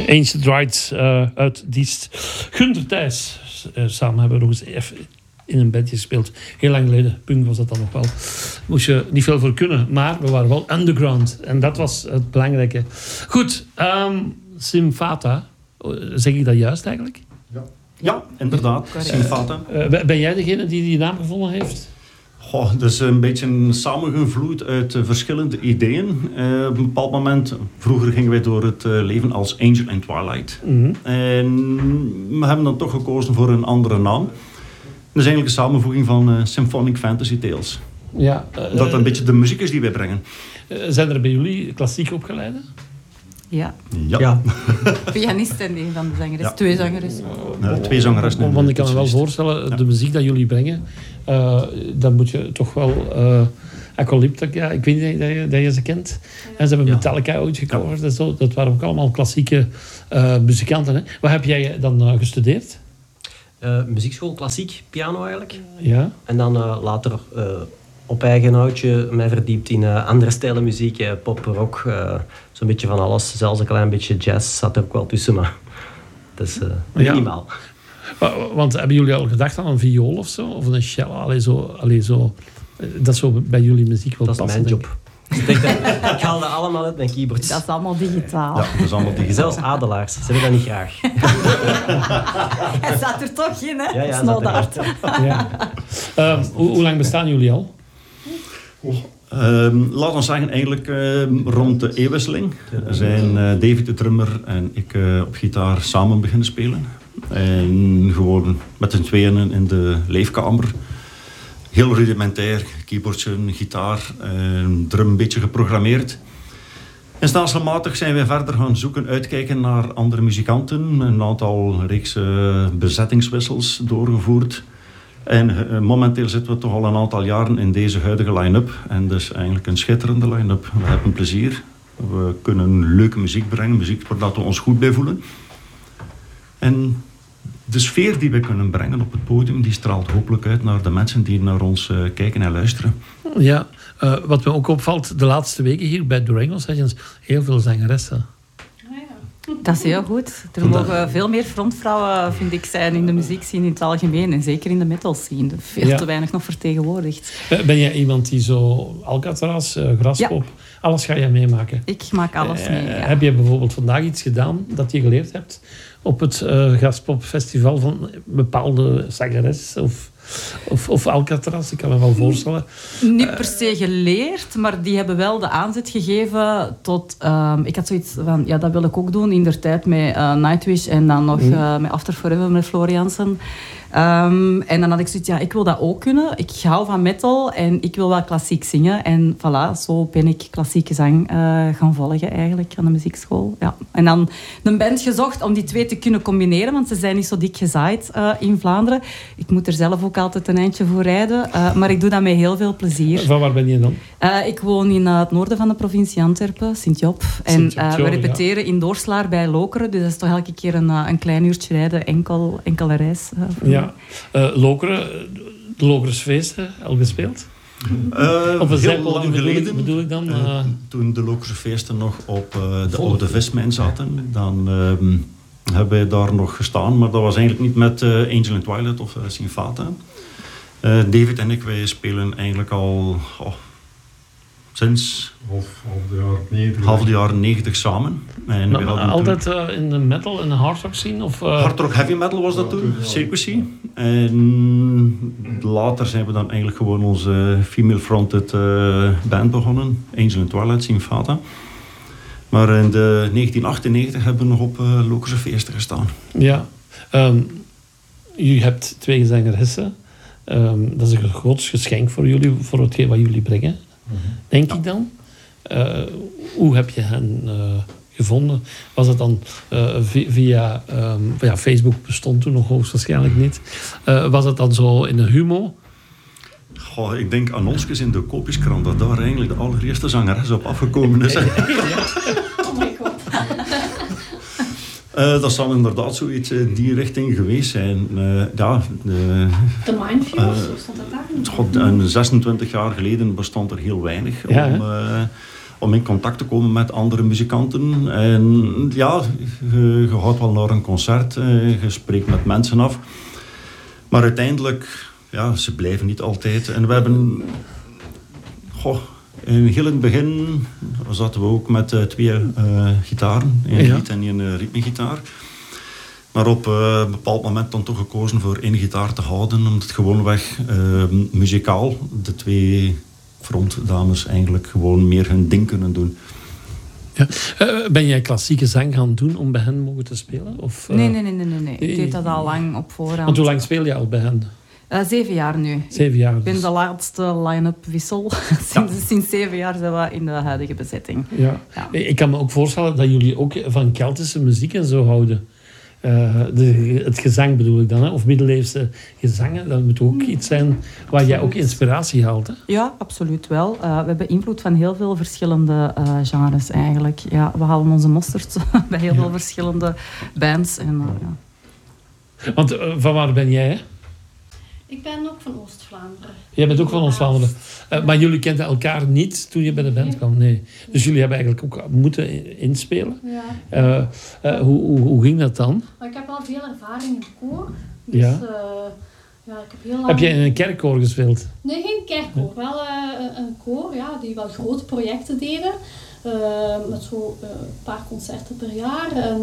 Ancient Rites uit Diest. Gunther Thijs. Samen hebben we nog eens even in een bandje gespeeld. Heel lang geleden. Punk was dat dan nog wel. Moest je niet veel voor kunnen. Maar we waren wel underground. En dat was het belangrijke. Goed. Symfata. Zeg ik dat juist eigenlijk? Ja, inderdaad. Symfata. Ben jij degene die naam gevonden heeft? Dat is een beetje samengevloeid uit verschillende ideeën. Op een bepaald moment, vroeger gingen wij door het leven als Angel in Twilight. Mm-hmm. En we hebben dan toch gekozen voor een andere naam. Dat is eigenlijk een samenvoeging van Symphonic Fantasy Tales. Ja, dat een beetje de muziek is die wij brengen. Zijn er bij jullie klassiek opgeleiden? Ja. Pianist en een van de zangeres. Ja. 2 zangeressen. 2 zangeressen. Want ik kan me wel voorstellen, de muziek dat jullie brengen, dan moet je toch wel... Apocalyptica, ik weet niet dat je ze kent. En ze hebben Metallica ooit gecoverd en zo. Dat waren ook allemaal klassieke muzikanten. Hè? Wat heb jij dan gestudeerd? Muziekschool, klassiek, piano eigenlijk. Ja. En dan later op eigen houtje mij verdiept in andere stijlen muziek, pop, rock, zo'n beetje van alles. Zelfs een klein beetje jazz zat er ook wel tussen, maar dat is minimaal. Want hebben jullie al gedacht aan een viool of zo? Of een cello? Allee, zo. Dat is zo bij jullie muziek wel passen. Dat is mijn job. Ik haal dat allemaal uit mijn keyboards. Dat is allemaal digitaal. Ja, dat is allemaal digitaal. Zelfs adelaars, ze hebben dat niet graag. Hij staat er toch in, hè? Ja, Snodart. Ja. Hoe lang bestaan jullie al? Laat ons zeggen, eigenlijk rond de eeuwwisseling zijn David de drummer en ik op gitaar samen beginnen spelen. En gewoon met z'n tweeën in de leefkamer. Heel rudimentair, keyboardje, gitaar, drum een beetje geprogrammeerd. En stelselmatig zijn wij verder gaan zoeken, uitkijken naar andere muzikanten. Een aantal reeks bezettingswissels doorgevoerd. En momenteel zitten we toch al een aantal jaren in deze huidige line-up. En dus eigenlijk een schitterende line-up. We hebben plezier. We kunnen leuke muziek brengen, muziek waar we ons goed bij voelen. En de sfeer die we kunnen brengen op het podium, die straalt hopelijk uit naar de mensen die naar ons kijken en luisteren. Ja, wat me ook opvalt, de laatste weken hier bij Durango Sessions, heel veel zangeressen. Dat is heel goed. Er mogen veel meer frontvrouwen, vind ik, zijn in de muziekscene in het algemeen. En zeker in de metal scene. Veel te weinig nog vertegenwoordigd. Ben jij iemand die zo Alcatraz, Graspop, alles ga jij meemaken? Ik maak alles mee, ja. Heb je bijvoorbeeld vandaag iets gedaan dat je geleerd hebt op het Graspop Festival van een bepaalde zangeres of Alcatraz? Ik kan me wel voorstellen. Niet per se geleerd, maar die hebben wel de aanzet gegeven tot... ik had zoiets van, ja, dat wil ik ook doen in der tijd met Nightwish en dan nog met After Forever met Floriansen. En dan had ik zoiets, ja, ik wil dat ook kunnen. Ik hou van metal en ik wil wel klassiek zingen. En voilà, zo ben ik klassieke zang gaan volgen eigenlijk aan de muziekschool. Ja. En dan een band gezocht om die 2 te kunnen combineren, want ze zijn niet zo dik gezaaid in Vlaanderen. Ik moet er zelf ook altijd een eindje voor rijden, maar ik doe dat met heel veel plezier. Van waar ben je dan? Ik woon in het noorden van de provincie Antwerpen, Sint-Job. En we repeteren in Doorslaar bij Lokeren, dus dat is toch elke keer een klein uurtje rijden, enkele reis. Ja, Lokeren, de Lokersfeesten, al gespeeld? Op een heel lang geleden, bedoel ik dan? Toen de Lokersfeesten nog op de oude vismijn zaten, dan hebben wij daar nog gestaan. Maar dat was eigenlijk niet met Angel in Twilight of Symfata. David en ik, wij spelen eigenlijk al sinds half de jaren 90 samen. En we hadden altijd in de metal en de hardrock scene? Of, hard rock heavy metal was dat toen, Secrecy. En later zijn we dan eigenlijk gewoon onze female-fronted band begonnen. Angel in Twilight, Symfata. Maar in de 1998 hebben we nog op Lokerse feesten gestaan. Ja. U hebt 2 zangeressen. Dat is een groot geschenk voor jullie, voor hetgeen wat jullie brengen. Denk ik dan. Hoe heb je hen gevonden? Was het dan via Facebook bestond toen nog hoogstwaarschijnlijk niet. Was het dan zo in de humo? Goh, ik denk annonsjes in de koopjeskrant dat daar eigenlijk de allereerste zangeres op afgekomen is. Oh my god. Dat zal inderdaad zoiets in die richting geweest zijn. De Mindfuse, stond dat daar? 26 jaar geleden bestond er heel weinig om in contact te komen met andere muzikanten. En ja, je gaat wel naar een concert, je spreekt met mensen af. Maar uiteindelijk, ja, ze blijven niet altijd. En we hebben... in heel het begin zaten we ook met 2 gitaren. Een lied en een ritmegitaar. Maar op een bepaald moment dan toch gekozen voor 1 gitaar te houden. Omdat het gewoonweg muzikaal de 2 frontdames eigenlijk gewoon meer hun ding kunnen doen. Ja. Ben jij klassieke zang gaan doen om bij hen mogen te spelen? Of, Nee. Ik deed dat al lang op voorhand. Want hoe lang speel je al bij hen? 7 jaar nu. 7 jaar. Ik ben de laatste line-up wissel. Sinds 7 jaar zijn we in de huidige bezetting. Ja. Ik kan me ook voorstellen dat jullie ook van Keltische muziek en zo houden. Het gezang bedoel ik dan, hè? Of middeleeuwse gezangen. Dat moet ook iets zijn waar jij ook inspiratie haalt. Hè? Ja, absoluut wel. We hebben invloed van heel veel verschillende genres eigenlijk. Ja, we halen onze mosterd bij heel veel verschillende bands. En, Want van waar ben jij? Hè? Ik ben ook van Oost-Vlaanderen. Jij bent ook van Oost-Vlaanderen. Maar jullie kenden elkaar niet toen je bij de band kwam? Nee. Dus jullie hebben eigenlijk ook moeten inspelen. Ja. Hoe ging dat dan? Maar ik heb al veel ervaring in koor. Dus, Ja. ik heb heel lang... Heb je in een kerkkoor gespeeld? Nee, geen kerkkoor. Wel een koor die wel grote projecten deden. Met zo een paar concerten per jaar. En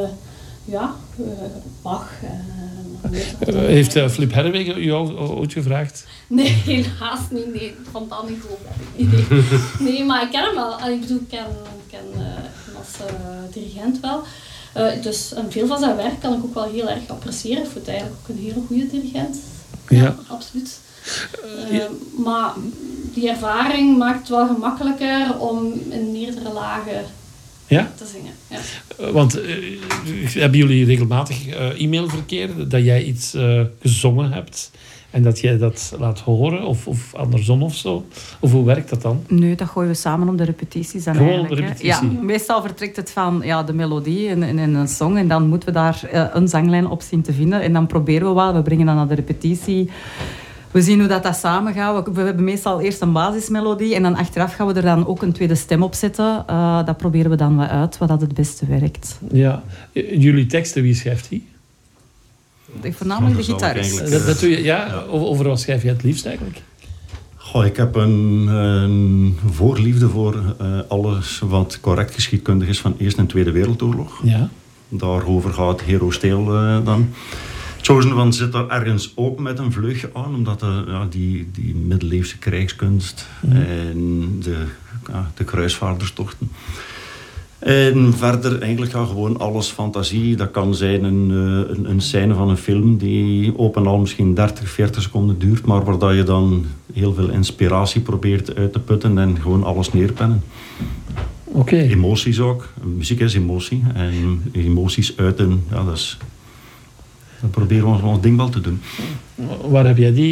Bach. Heeft Flip Herwegen jou ooit gevraagd? Nee, helaas niet. Nee, van dat niveau ben ik niet. Nee, maar ik ken hem wel. Ik bedoel, ik ken hem als dirigent wel. Dus en veel van zijn werk kan ik ook wel heel erg appreciëren. Ik vind het eigenlijk ook een hele goede dirigent. Ja. Absoluut. Maar die ervaring maakt het wel gemakkelijker om in meerdere lagen te zingen. Ja. Want hebben jullie regelmatig e-mailverkeer dat jij iets gezongen hebt en dat jij dat laat horen of andersom of zo? Of hoe werkt dat dan? Nee, dat gooien we samen op de repetities. Dan gewoon op de repetitie? Ja, meestal vertrekt het van de melodie en een song en dan moeten we daar een zanglijn op zien te vinden en dan proberen we wel, we brengen dan naar de repetitie. We zien hoe dat samen gaat. We hebben meestal eerst een basismelodie en dan achteraf gaan we er dan ook een tweede stem op zetten. Dat proberen we dan wel uit, wat dat het beste werkt. Ja. Jullie teksten, wie schrijft die? Voornamelijk de gitarist. Dat doe je, ja? Over wat schrijf je het liefst eigenlijk? Ik heb een voorliefde voor alles wat correct geschiedkundig is van Eerste en Tweede Wereldoorlog. Ja. Daarover gaat Hero Steel dan. Chosen van zit daar ergens ook met een vleugje aan, omdat die middeleeuwse krijgskunst en de kruisvaarderstochten. En verder eigenlijk gewoon alles fantasie. Dat kan zijn een scène van een film die op en al misschien 30, 40 seconden duurt, maar waar dat je dan heel veel inspiratie probeert uit te putten en gewoon alles neerpennen. Oké. Emoties ook. Muziek is emotie. En emoties uiten, dat proberen we ons ding wel te doen. Waar heb jij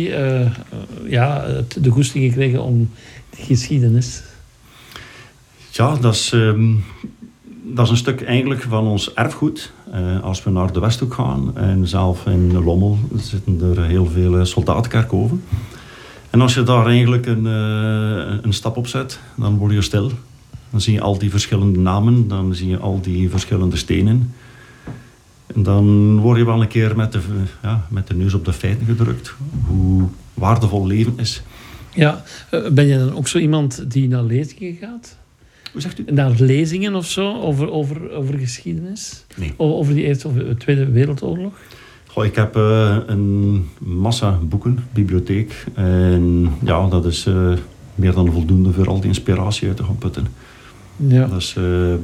de goesting gekregen om de geschiedenis? Ja, dat is een stuk eigenlijk van ons erfgoed. Als we naar de Westhoek gaan, en zelf in Lommel zitten er heel veel soldatenkerkhoven. En als je daar eigenlijk een stap op zet, dan word je stil. Dan zie je al die verschillende namen, dan zie je al die verschillende stenen. En dan word je wel een keer met de neus op de feiten gedrukt. Hoe waardevol leven is. Ja, ben je dan ook zo iemand die naar lezingen gaat? Hoe zegt u? Naar lezingen of zo, over geschiedenis? Nee. Over die Eerste of Tweede Wereldoorlog? Ik heb een massa boeken, bibliotheek. En ja, dat is meer dan voldoende voor al die inspiratie uit te gaan putten. Ja. Dat is,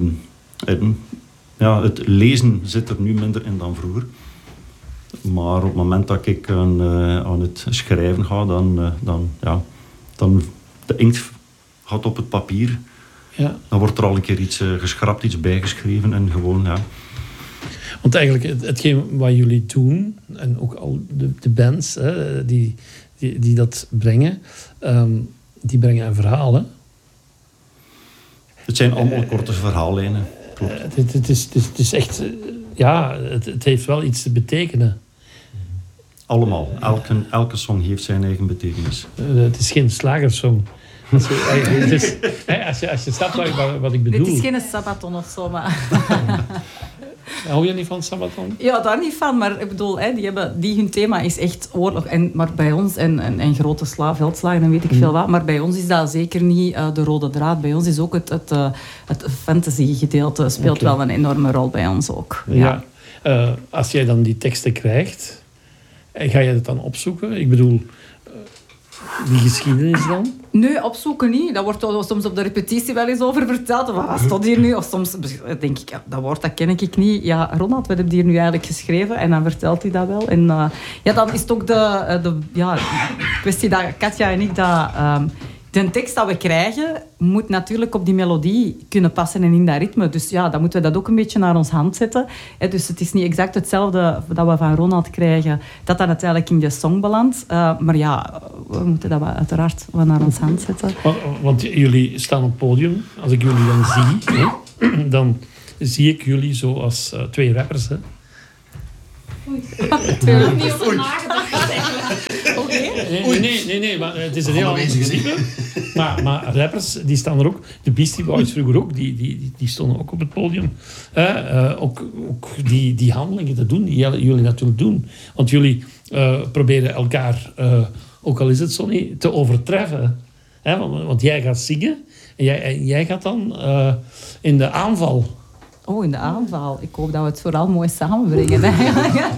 het lezen zit er nu minder in dan vroeger. Maar op het moment dat ik aan het schrijven ga, dan de inkt gaat op het papier. Ja. Dan wordt er al een keer iets geschrapt, iets bijgeschreven en gewoon, ja. Want eigenlijk, hetgeen wat jullie doen, en ook al de bands die dat brengen, die brengen een verhaal, hè? Het zijn allemaal korte verhaallijnen. Het is echt, het heeft wel iets te betekenen. Allemaal. Elke song heeft zijn eigen betekenis. Het is geen slagersong. Als je snapt wat ik bedoel. Het is geen Sabaton of zo, maar... Hou je niet van Sabaton? Ja, daar niet van, maar ik bedoel, hun thema is echt oorlog. Maar bij ons, en grote veldslagen en weet ik veel wat, maar bij ons is dat zeker niet de rode draad. Bij ons is ook het fantasy-gedeelte speelt wel een enorme rol bij ons ook. Ja. Als jij dan die teksten krijgt, ga je dat dan opzoeken? Ik bedoel, die geschiedenis dan? Nee, opzoeken niet. Daar wordt soms op de repetitie wel eens over verteld. Wat staat hier nu? Of soms denk ik, dat ken ik niet. Ja, Ronald, wat heb je hier nu eigenlijk geschreven? En dan vertelt hij dat wel. En dan is het ook de kwestie dat Katja en ik de tekst dat we krijgen moet natuurlijk op die melodie kunnen passen en in dat ritme. Dus ja, dan moeten we dat ook een beetje naar ons hand zetten. Dus het is niet exact hetzelfde dat we van Ronald krijgen, dat uiteindelijk in de song belandt. Maar ja, we moeten dat uiteraard wel naar ons hand zetten. Want jullie staan op het podium. Als ik jullie dan zie, dan zie ik jullie zo als twee rappers. Hè? Oei. Ik heb niet over nagedacht eigenlijk. Nee, maar het is een heel ander principe. Maar rappers, die staan er ook. De Beastie Boys vroeger ook, die stonden ook op het podium. Ook die handelingen te doen, die jullie natuurlijk doen. Want jullie proberen elkaar, ook al is het zo niet, te overtreffen. Want jij gaat zingen en jij gaat dan in de aanval. Oh, in de aanval. Ik hoop dat we het vooral mooi samenbrengen eigenlijk.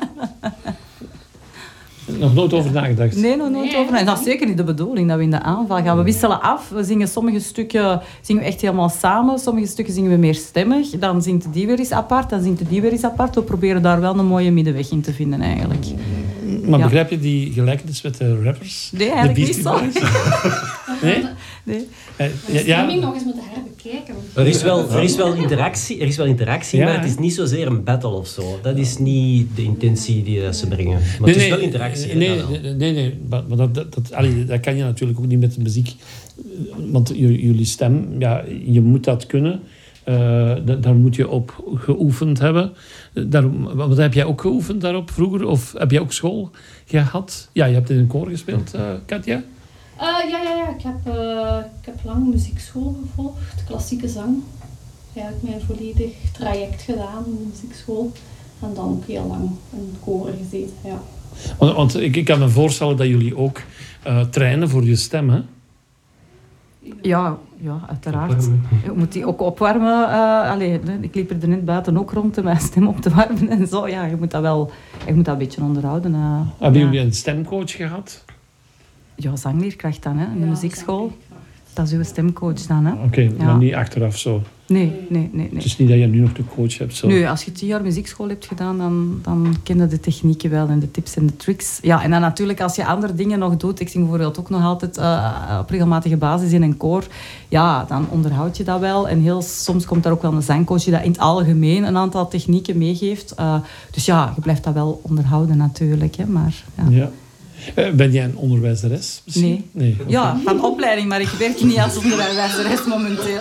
Nog nooit over nagedacht? Nee, nog nooit over nagedacht. Dat is zeker niet de bedoeling, dat we in de aanval gaan. We wisselen af. We zingen sommige stukken zingen we echt helemaal samen. Sommige stukken zingen we meer stemmig. Dan zingt die weer eens apart. Dan zingt die weer eens apart. We proberen daar wel een mooie middenweg in te vinden eigenlijk. Maar begrijp je die gelijkenis met de rappers? Nee, eigenlijk niet zo. Nee? Nee. De stemming nog eens moeten herbekijken. Er is wel interactie, Ja, maar het is niet zozeer een battle of zo. Dat is niet de intentie die ze brengen. Maar het is wel interactie. Nee. Maar dat kan je natuurlijk ook niet met de muziek. Want jullie stem, ja, je moet dat kunnen. Daar moet je op geoefend hebben. Wat heb jij ook geoefend daarop vroeger? Of heb jij ook school gehad? Ja, je hebt in een koor gespeeld, Katja? Ja. Ik heb lang muziekschool gevolgd, klassieke zang. Eigenlijk mijn volledig traject gedaan in de muziekschool. En dan ook heel lang in koren gezeten, ja. Want ik kan me voorstellen dat jullie ook trainen voor je stem, hè? Ja, uiteraard. Je moet die ook opwarmen. Ik liep er net buiten ook rond om mijn stem op te warmen en zo. Ja, je moet dat een beetje onderhouden. Hebben jullie een stemcoach gehad? Ja, zangleerkracht dan, hè, in de muziekschool. Dat is uw stemcoach dan, hè. Oké, maar niet achteraf zo. Nee. Het is niet dat je nu nog de coach hebt. Zo. Nee, als je 10 jaar muziekschool hebt gedaan, dan ken je de technieken wel en de tips en de tricks. Ja, en dan natuurlijk als je andere dingen nog doet. Ik zing bijvoorbeeld ook nog altijd op regelmatige basis in een koor. Ja, dan onderhoud je dat wel. En soms komt daar ook wel een zangcoach die dat in het algemeen een aantal technieken meegeeft. Dus ja, je blijft dat wel onderhouden natuurlijk. Hè, maar, ja. Ben jij een onderwijzeres misschien? Nee. Ja, van opleiding, maar ik werk niet als onderwijzeres momenteel.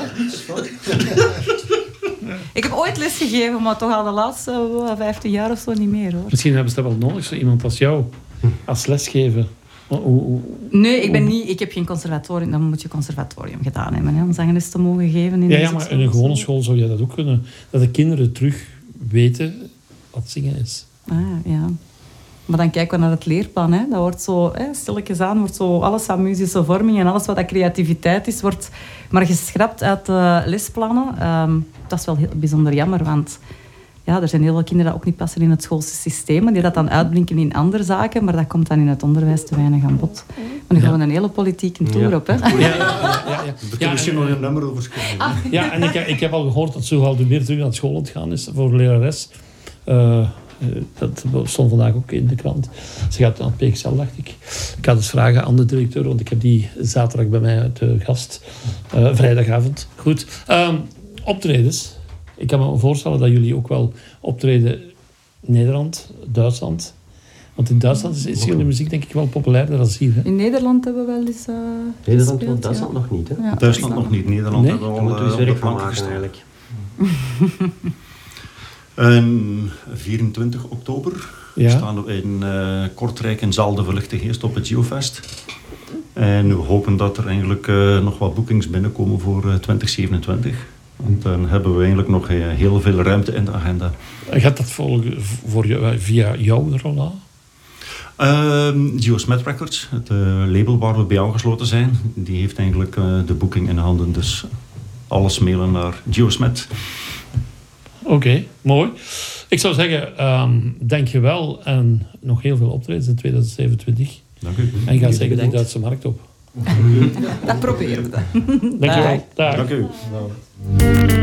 Ik heb ooit les gegeven, maar toch al de laatste 15 jaar of zo niet meer, hoor. Misschien hebben ze dat wel nodig, zo iemand als jou, als lesgever. Nee, ik heb geen conservatorium. Dan moet je conservatorium gedaan hebben, hè, om zangles te mogen geven. Ja, maar in een gewone school zou je dat ook kunnen. Dat de kinderen terug weten wat zingen is. Ja. Maar dan kijken we naar het leerplan. Hè. Dat wordt zo, stilletjes aan, wordt zo alles aan muzische vorming en alles wat dat creativiteit is, wordt maar geschrapt uit de lesplannen. Dat is wel heel bijzonder jammer, want ja, er zijn heel veel kinderen die ook niet passen in het schoolse systeem, die dat dan uitblinken in andere zaken, maar dat komt dan in het onderwijs te weinig aan bod. Maar dan gaan we een hele politieke tour op. Hè. Daar kunnen misschien nog een nummer over schrijven. Ja, en ik heb al gehoord dat Sue Haldemeer terug naar school ontgaan is voor lerares. Dat stond vandaag ook in de krant. Ze gaat aan het PXL, dacht ik. Ik ga dus vragen aan de directeur, want ik heb die zaterdag bij mij te gast. Vrijdagavond. Goed. Optredens. Ik kan me voorstellen dat jullie ook wel optreden in Nederland, Duitsland. Want in Duitsland is jullie muziek denk ik wel populairder dan hier. Hè? In Nederland hebben we wel eens Nederland gespeeld, Duitsland nog niet, hè? Ja. Duitsland nog niet. Nederland hebben we al moeten we eens op de werk van plank maken, gestaan. eigenlijk. 24 oktober Ja. staan we in Kortrijk in Zaal de Verlichte Geest op het Geofest. En we hopen dat er eigenlijk nog wat boekings binnenkomen voor 2027. Want dan hebben we eigenlijk nog heel veel ruimte in de agenda. Gaat dat volgen via jouw rollen? Geosmet Records, het label waar we bij aangesloten zijn, die heeft eigenlijk de boeking in handen. Dus alles mailen naar Geosmet. Oké, mooi. Ik zou zeggen, dankjewel en nog heel veel optredens in 2027. Dank u. En ga zeker de Duitse markt op. Dat proberen we. Dankjewel. Dag. Dank u.